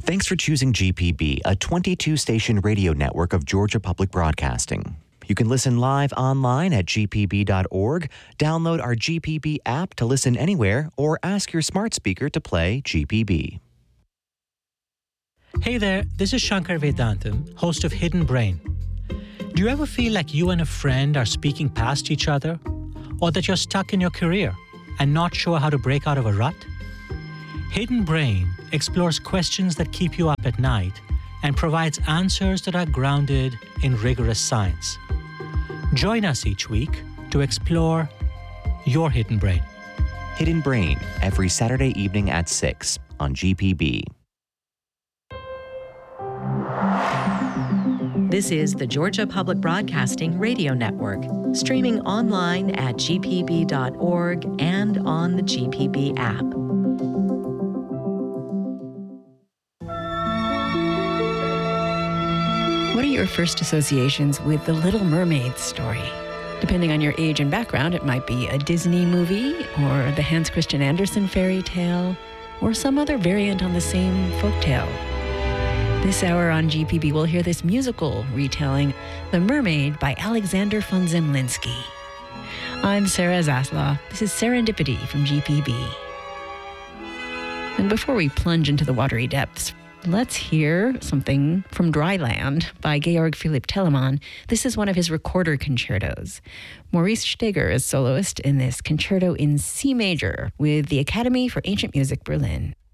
Thanks for choosing GPB, a 22-station radio network of Georgia Public Broadcasting. You can listen live online at gpb.org, download our GPB app to listen anywhere, or ask your smart speaker to play GPB. Hey there, this is Shankar Vedantam, host of Hidden Brain. Do you ever feel like you and a friend are speaking past each other? Or that you're stuck in your career and not sure how to break out of a rut? Hidden Brain explores questions that keep you up at night and provides answers that are grounded in rigorous science. Join us each week to explore your hidden brain. Hidden Brain, every Saturday evening at 6 on GPB. This is the Georgia Public Broadcasting Radio Network, streaming online at gpb.org and on the GPB app. What are your first associations with The Little Mermaid story? Depending on your age and background, it might be a Disney movie or the Hans Christian Andersen fairy tale or some other variant on the same folktale. This hour on GPB, we'll hear this musical retelling, The Mermaid by Alexander von Zemlinsky. I'm Sarah Zaslav. This is Serendipity from GPB. And before we plunge into the watery depths, let's hear something from Dry Land by Georg Philipp Telemann. This is one of his recorder concertos. Maurice Steger is soloist in this concerto in C major with the Academy for Ancient Music Berlin.